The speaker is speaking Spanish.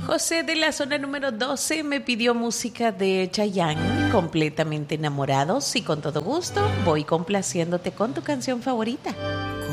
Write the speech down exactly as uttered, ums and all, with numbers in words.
José de la zona número doce me pidió música de Chayanne, Completamente Enamorados, y con todo gusto voy complaciéndote con tu canción favorita.